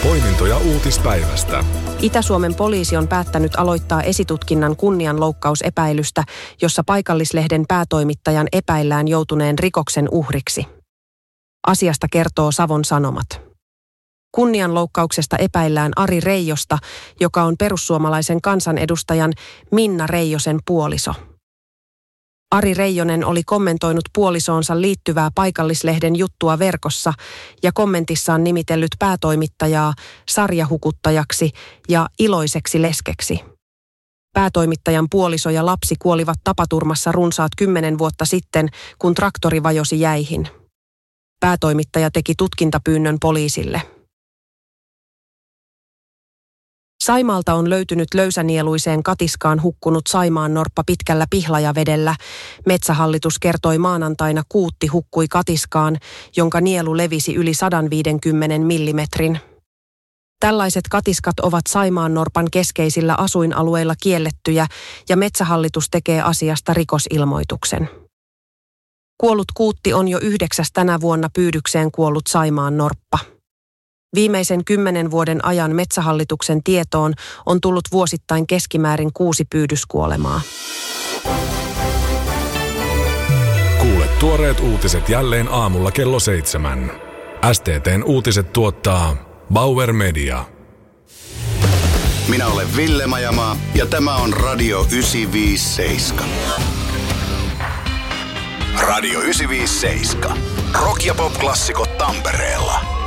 Poimintoja uutispäivästä. Itä-Suomen poliisi on päättänyt aloittaa esitutkinnan kunnianloukkausepäilystä, jossa paikallislehden päätoimittajan epäillään joutuneen rikoksen uhriksi. Asiasta kertoo Savon Sanomat. Kunnianloukkauksesta epäillään Ari Reijosta, joka on perussuomalaisen kansanedustajan Minna Reijosen puoliso. Ari Reijonen oli kommentoinut puolisoonsa liittyvää paikallislehden juttua verkossa ja kommentissaan nimitellyt päätoimittajaa sarjahukuttajaksi ja iloiseksi leskeksi. Päätoimittajan puoliso ja lapsi kuolivat tapaturmassa runsaat 10 vuotta sitten, kun traktori vajosi jäihin. Päätoimittaja teki tutkintapyynnön poliisille. Saimaalta on löytynyt löysänieluiseen katiskaan hukkunut saimaannorppa pitkällä Pihlajavedellä. Metsähallitus kertoi maanantaina kuutti hukkui katiskaan, jonka nielu levisi yli 150 millimetrin. Tällaiset katiskat ovat saimaannorpan keskeisillä asuinalueilla kiellettyjä ja Metsähallitus tekee asiasta rikosilmoituksen. Kuollut kuutti on jo 9. tänä vuonna pyydykseen kuollut saimaannorppa. Viimeisen 10 vuoden ajan Metsähallituksen tietoon on tullut vuosittain keskimäärin 6 pyydyskuolemaa. Kuule tuoreet uutiset jälleen aamulla kello 7. STT:n uutiset tuottaa Bauer Media. Minä olen Ville Majamaa ja tämä on Radio 957. Radio 957. Rock- ja pop-klassikot Tampereella.